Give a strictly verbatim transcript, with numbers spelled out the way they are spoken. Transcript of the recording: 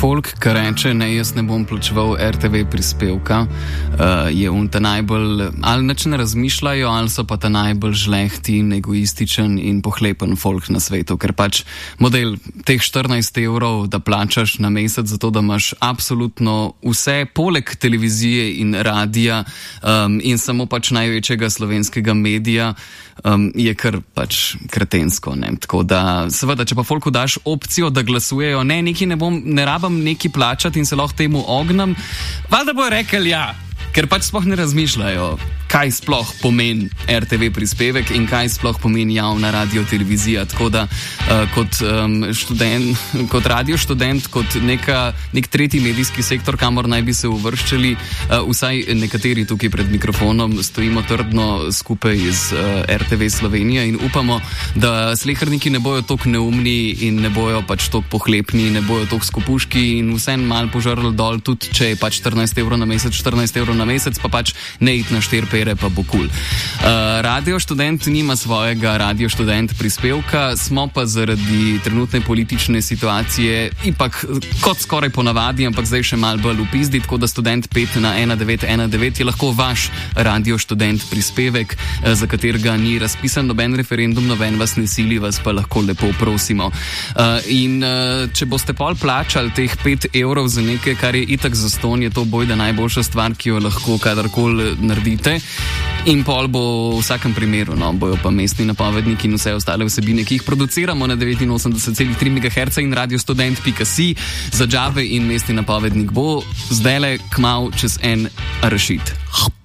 folk, ki reče, ne, jaz ne bom plačeval R T V prispevka, uh, je on ta najbolj, ali nič ne razmišljajo, ali so pa ta najbolj žlehti in egoističen in pohlepen folk na svetu, ker pač model teh štirinajst evrov, da plačaš na mesec za to, da imaš absolutno vse, poleg televizije in radija um, in samo pač največjega slovenskega medija, um, je kar pač kretensko, ne. Tako da, seveda, če pa folku daš opcijo, da glasujejo, ne, neki ne bom, ne rabam neki plačati in se lahko temu ognem, valjda bojo rekli ja, ker pač sploh ne razmišljajo, kaj sploh pomeni R T V prispevek in kaj sploh pomeni javna radio-televizija. Tako da uh, kot um, študent, kot radio študent, kot neka, nek tretji medijski sektor, kamor naj bi se uvrščali, uh, vsaj nekateri tukaj pred mikrofonom stojimo trdno skupaj z uh, R T V Slovenija in upamo, da sleherniki ne bojo toliko neumni in ne bojo pač toliko pohlepni, ne bojo toliko skupuški in vsem mal požrli dol, tudi če je pač štirinajst evrov na mesec, štirinajst evrov na mesec, pa pač ne iti na štiri pa bo kul. Cool. Uh, Radio študent nima svojega Radio študent prispevka, smo pa zaradi trenutne politične situacije ipak kot skoraj ponavadi, ampak zdaj še malo bolj upizdi, tako da Student pet na ena devet ena devet je lahko vaš Radio študent prispevek, uh, za katerega ni razpisan noben referendum, noben vas ne sili, vas pa lahko lepo prosimo. Uh, in uh, če boste pol plačali teh pet evrov za nekaj, kar je itak zastonj, je to bojda najboljša stvar, ki jo lahko kadarkoli naredite. In pol bo v vsakem primeru, no, bojo pa mestni napovedniki in vse ostale vsebine, ki jih produciramo na devetinosemdeset celih tri megaherca in radiostudent pika si za Džave in mestni napovednik bo zdajle kmalu čez en rešit.